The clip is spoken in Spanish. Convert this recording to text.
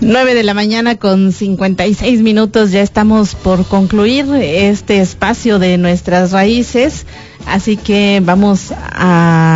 9:56 a.m, ya estamos por concluir este espacio de nuestras raíces, así que vamos a